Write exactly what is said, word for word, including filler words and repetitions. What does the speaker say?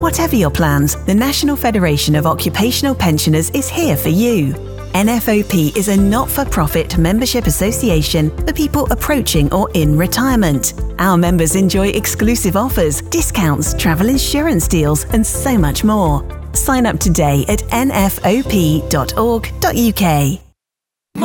Whatever your plans, the National Federation of Occupational Pensioners is here for you. N F O P is a not-for-profit membership association for people approaching or in retirement. Our members enjoy exclusive offers, discounts, travel insurance deals, and so much more. Sign up today at n f o p dot org dot u k.